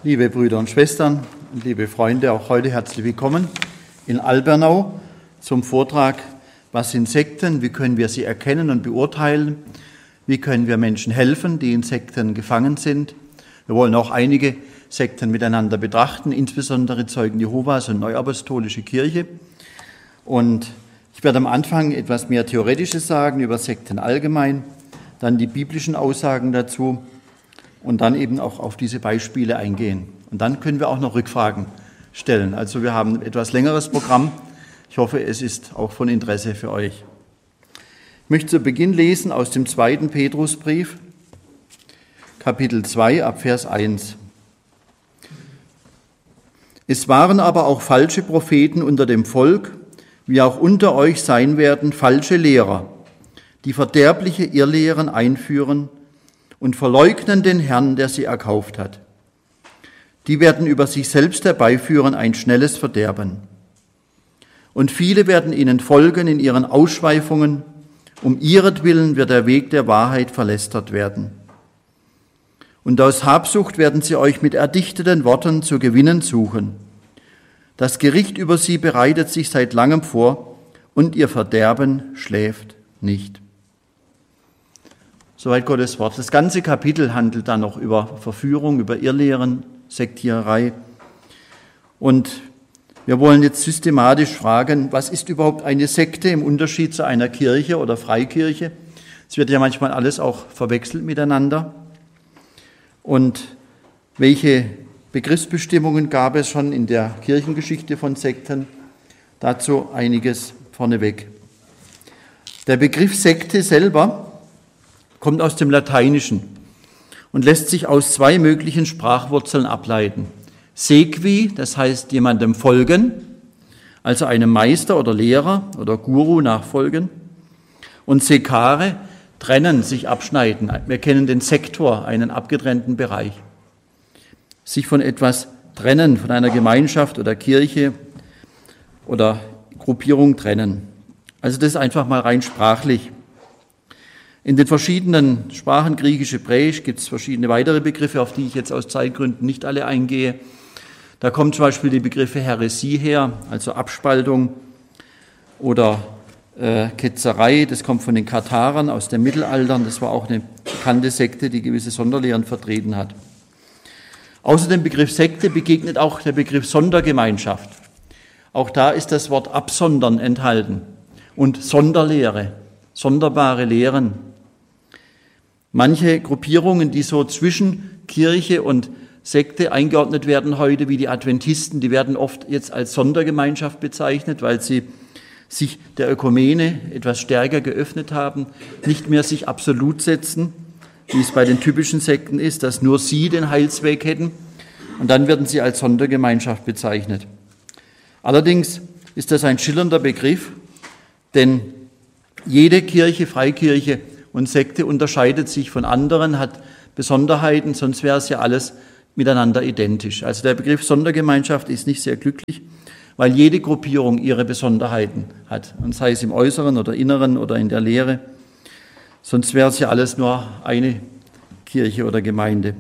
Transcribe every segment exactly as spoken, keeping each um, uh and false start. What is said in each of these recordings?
Liebe Brüder und Schwestern und liebe Freunde, auch heute herzlich willkommen in Albernau zum Vortrag, was sind Sekten, wie können wir sie erkennen und beurteilen, wie können wir Menschen helfen, die in Sekten gefangen sind. Wir wollen auch einige Sekten miteinander betrachten, insbesondere Zeugen Jehovas und Neuapostolische Kirche. Und ich werde am Anfang etwas mehr Theoretisches sagen über Sekten allgemein, dann die biblischen Aussagen dazu und dann eben auch auf diese Beispiele eingehen. Und dann können wir auch noch Rückfragen stellen. Also wir haben ein etwas längeres Programm. Ich hoffe, es ist auch von Interesse für euch. Ich möchte zu Beginn lesen aus dem zweiten Petrusbrief, Kapitel zwei, ab Vers eins. Es waren aber auch falsche Propheten unter dem Volk, wie auch unter euch sein werden falsche Lehrer, die verderbliche Irrlehren einführen und verleugnen den Herrn, der sie erkauft hat. Die werden über sich selbst herbeiführen ein schnelles Verderben. Und viele werden ihnen folgen in ihren Ausschweifungen, um ihretwillen wird der Weg der Wahrheit verlästert werden. Und aus Habsucht werden sie euch mit erdichteten Worten zu gewinnen suchen. Das Gericht über sie bereitet sich seit langem vor, und ihr Verderben schläft nicht. Soweit Gottes Wort. Das ganze Kapitel handelt dann noch über Verführung, über Irrlehren, Sektiererei. Und wir wollen jetzt systematisch fragen, was ist überhaupt eine Sekte im Unterschied zu einer Kirche oder Freikirche? Es wird ja manchmal alles auch verwechselt miteinander. Und welche Begriffsbestimmungen gab es schon in der Kirchengeschichte von Sekten? Dazu einiges vorneweg. Der Begriff Sekte selber kommt aus dem Lateinischen und lässt sich aus zwei möglichen Sprachwurzeln ableiten. Sequi, das heißt jemandem folgen, also einem Meister oder Lehrer oder Guru nachfolgen. Und secare, trennen, sich abschneiden. Wir kennen den Sektor, einen abgetrennten Bereich. Sich von etwas trennen, von einer Gemeinschaft oder Kirche oder Gruppierung trennen. Also das ist einfach mal rein sprachlich. In den verschiedenen Sprachen, Griechisch, Hebräisch, gibt es verschiedene weitere Begriffe, auf die ich jetzt aus Zeitgründen nicht alle eingehe. Da kommen zum Beispiel die Begriffe Häresie her, also Abspaltung, oder äh, Ketzerei, das kommt von den Katharern aus dem Mittelalter. Das war auch eine bekannte Sekte, die gewisse Sonderlehren vertreten hat. Außer dem Begriff Sekte begegnet auch der Begriff Sondergemeinschaft. Auch da ist das Wort absondern enthalten und Sonderlehre, sonderbare Lehren. Manche Gruppierungen, die so zwischen Kirche und Sekte eingeordnet werden heute, wie die Adventisten, die werden oft jetzt als Sondergemeinschaft bezeichnet, weil sie sich der Ökumene etwas stärker geöffnet haben, nicht mehr sich absolut setzen, wie es bei den typischen Sekten ist, dass nur sie den Heilsweg hätten, und dann werden sie als Sondergemeinschaft bezeichnet. Allerdings ist das ein schillernder Begriff, denn jede Kirche, Freikirche und Sekte unterscheidet sich von anderen, hat Besonderheiten, sonst wäre es ja alles miteinander identisch. Also der Begriff Sondergemeinschaft ist nicht sehr glücklich, weil jede Gruppierung ihre Besonderheiten hat, und sei es im Äußeren oder Inneren oder in der Lehre. Sonst wäre es ja alles nur eine Kirche oder Gemeinde.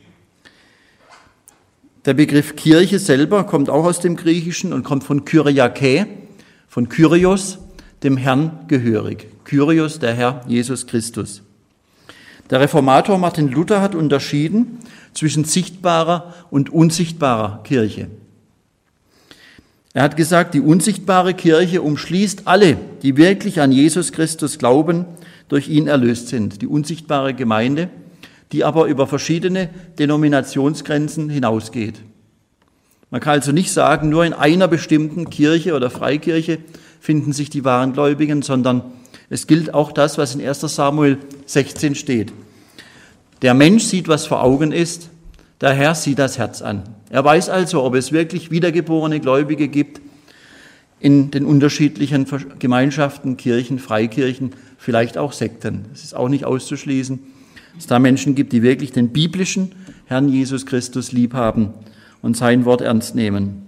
Der Begriff Kirche selber kommt auch aus dem Griechischen und kommt von Kyriake, von Kyrios, dem Herrn gehörig. Kyrios, der Herr Jesus Christus. Der Reformator Martin Luther hat unterschieden zwischen sichtbarer und unsichtbarer Kirche. Er hat gesagt, die unsichtbare Kirche umschließt alle, die wirklich an Jesus Christus glauben, durch ihn erlöst sind. Die unsichtbare Gemeinde, die aber über verschiedene Denominationsgrenzen hinausgeht. Man kann also nicht sagen, nur in einer bestimmten Kirche oder Freikirche finden sich die wahren Gläubigen, sondern es gilt auch das, was in erster Samuel sechzehn steht. Der Mensch sieht, was vor Augen ist, der Herr sieht das Herz an. Er weiß also, ob es wirklich wiedergeborene Gläubige gibt in den unterschiedlichen Gemeinschaften, Kirchen, Freikirchen, vielleicht auch Sekten. Es ist auch nicht auszuschließen, dass es da Menschen gibt, die wirklich den biblischen Herrn Jesus Christus lieb haben und sein Wort ernst nehmen.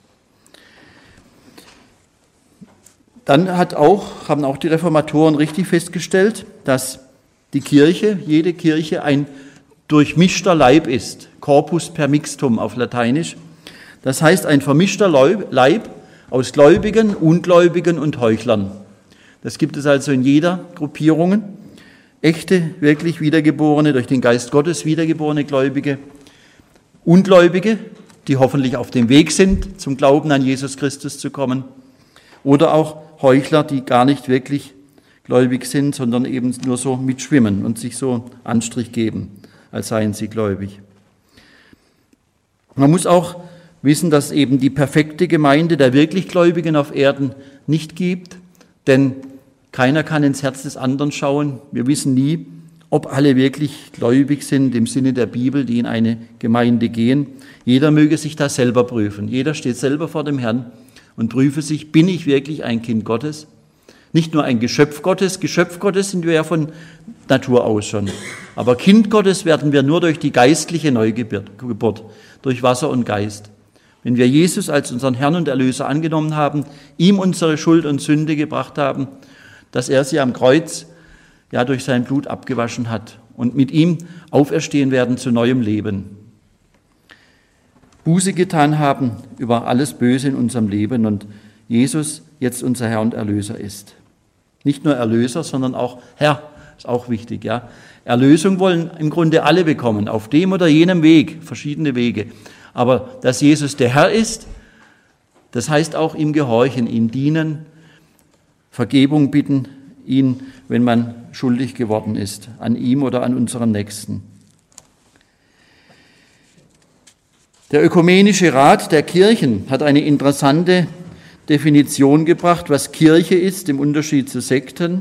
Dann hat auch, haben auch die Reformatoren richtig festgestellt, dass die Kirche, jede Kirche ein durchmischter Leib ist. Corpus per mixtum auf Lateinisch. Das heißt ein vermischter Leib aus Gläubigen, Ungläubigen und Heuchlern. Das gibt es also in jeder Gruppierung. Echte, wirklich Wiedergeborene, durch den Geist Gottes wiedergeborene Gläubige, Ungläubige, die hoffentlich auf dem Weg sind, zum Glauben an Jesus Christus zu kommen, oder auch Heuchler, die gar nicht wirklich gläubig sind, sondern eben nur so mitschwimmen und sich so Anstrich geben, als seien sie gläubig. Man muss auch wissen, dass eben die perfekte Gemeinde der wirklich Gläubigen auf Erden nicht gibt, denn keiner kann ins Herz des anderen schauen. Wir wissen nie, ob alle wirklich gläubig sind im Sinne der Bibel, die in eine Gemeinde gehen. Jeder möge sich da selber prüfen. Jeder steht selber vor dem Herrn und prüfe sich, bin ich wirklich ein Kind Gottes? Nicht nur ein Geschöpf Gottes. Geschöpf Gottes sind wir ja von Natur aus schon. Aber Kind Gottes werden wir nur durch die geistliche Neugeburt, durch Wasser und Geist. Wenn wir Jesus als unseren Herrn und Erlöser angenommen haben, ihm unsere Schuld und Sünde gebracht haben, dass er sie am Kreuz ja durch sein Blut abgewaschen hat und mit ihm auferstehen werden zu neuem Leben. Buße getan haben über alles Böse in unserem Leben und Jesus jetzt unser Herr und Erlöser ist. Nicht nur Erlöser, sondern auch Herr, ist auch wichtig. Ja. Erlösung wollen im Grunde alle bekommen, auf dem oder jenem Weg, verschiedene Wege. Aber dass Jesus der Herr ist, das heißt auch ihm gehorchen, ihm dienen, Vergebung bitten, ihn, wenn man schuldig geworden ist, an ihm oder an unserem Nächsten. Der Ökumenische Rat der Kirchen hat eine interessante Definition gebracht, was Kirche ist, im Unterschied zu Sekten.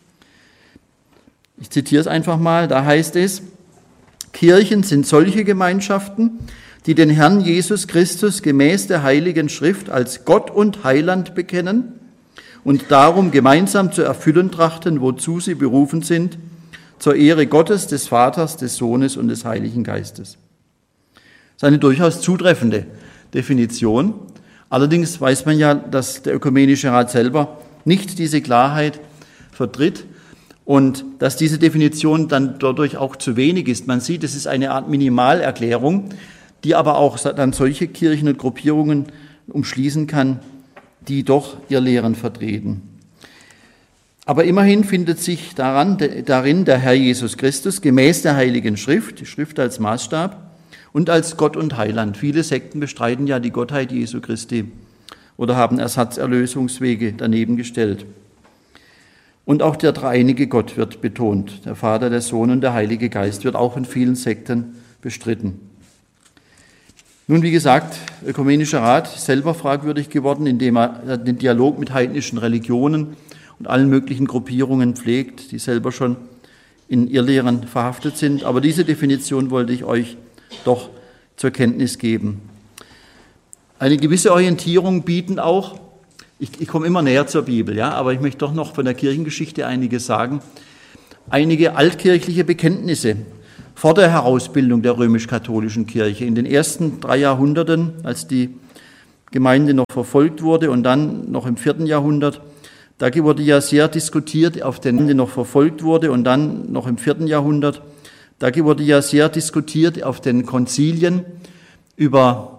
Ich zitiere es einfach mal, da heißt es, Kirchen sind solche Gemeinschaften, die den Herrn Jesus Christus gemäß der Heiligen Schrift als Gott und Heiland bekennen und darum gemeinsam zu erfüllen trachten, wozu sie berufen sind, zur Ehre Gottes, des Vaters, des Sohnes und des Heiligen Geistes. Das ist eine durchaus zutreffende Definition. Allerdings weiß man ja, dass der Ökumenische Rat selber nicht diese Klarheit vertritt und dass diese Definition dann dadurch auch zu wenig ist. Man sieht, es ist eine Art Minimalerklärung, die aber auch dann solche Kirchen und Gruppierungen umschließen kann, die doch ihr Lehren vertreten. Aber immerhin findet sich daran, darin der Herr Jesus Christus gemäß der Heiligen Schrift, die Schrift als Maßstab, und als Gott und Heiland. Viele Sekten bestreiten ja die Gottheit Jesu Christi oder haben Ersatzerlösungswege daneben gestellt. Und auch der dreieinige Gott wird betont. Der Vater, der Sohn und der Heilige Geist wird auch in vielen Sekten bestritten. Nun, wie gesagt, Ökumenischer Rat ist selber fragwürdig geworden, indem er den Dialog mit heidnischen Religionen und allen möglichen Gruppierungen pflegt, die selber schon in Irrlehren verhaftet sind. Aber diese Definition wollte ich euch doch zur Kenntnis geben. Eine gewisse Orientierung bieten auch, ich, ich komme immer näher zur Bibel, ja, aber ich möchte doch noch von der Kirchengeschichte einiges sagen, einige altkirchliche Bekenntnisse vor der Herausbildung der römisch-katholischen Kirche in den ersten drei Jahrhunderten, als die Gemeinde noch verfolgt wurde und dann noch im vierten Jahrhundert, da wurde ja sehr diskutiert, auf den noch verfolgt wurde und dann noch im vierten Jahrhundert, da wurde ja sehr diskutiert auf den Konzilien über